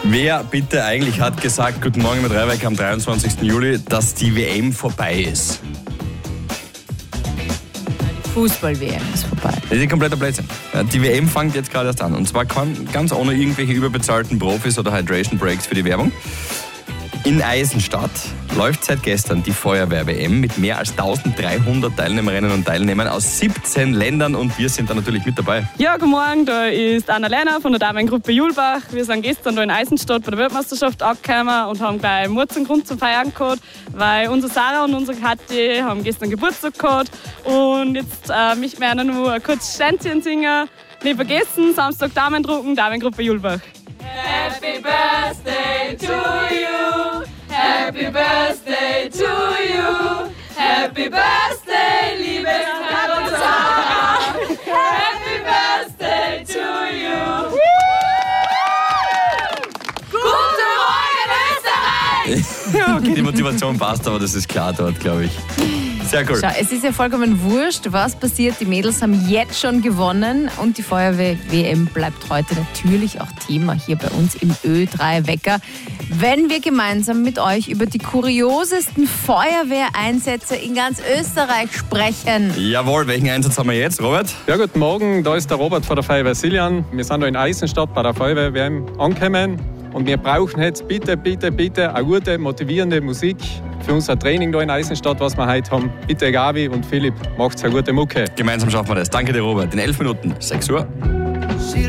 Wer bitte eigentlich hat gesagt, guten Morgen mit Rehwerk am 23. Juli, dass die WM vorbei ist? Fußball-WM ist vorbei. Das ist ein kompletter Blödsinn. Die WM fängt jetzt gerade erst an. Und zwar ganz ohne irgendwelche überbezahlten Profis oder Hydration Breaks für die Werbung. In Eisenstadt läuft seit gestern die Feuerwehr-WM mit mehr als 1300 Teilnehmerinnen und Teilnehmern aus 17 Ländern und wir sind da natürlich mit dabei. Ja, guten Morgen, da ist Annalena von der Damengruppe Julbach. Wir sind gestern da in Eisenstadt bei der Weltmeisterschaft angekommen und haben gleich Murz und Grund zum Feiern gehabt, weil unsere Sarah und unsere Kathi haben gestern Geburtstag gehabt und jetzt möchten wir ihnen nur ein kurzes Ständchen singen. Nicht vergessen, Samstag Daumen drücken, Damengruppe Julbach. Happy Birthday to you, Happy Birthday to you, Happy Birthday, liebe Kathi und Sarah, Happy Birthday to you. Guten Morgen, Österreich! Ja, okay, die Motivation passt, aber das ist klar dort, glaube ich. Sehr cool. Schau, es ist ja vollkommen wurscht, was passiert. Die Mädels haben jetzt schon gewonnen und die Feuerwehr-WM bleibt heute natürlich auch Thema hier bei uns im Ö3-Wecker. Wenn wir gemeinsam mit euch über die kuriosesten Feuerwehreinsätze in ganz Österreich sprechen. Jawohl, welchen Einsatz haben wir jetzt, Robert? Ja, guten Morgen, da ist der Robert von der Feuerwehr Siljan. Wir sind da in Eisenstadt bei der Feuerwehr-WM angekommen und wir brauchen jetzt bitte eine gute, motivierende Musik für unser Training da in Eisenstadt, was wir heute haben. Bitte Gabi und Philipp, macht's eine gute Mucke. Gemeinsam schaffen wir das. Danke dir, Robert. In 11 Minuten, 6 Uhr.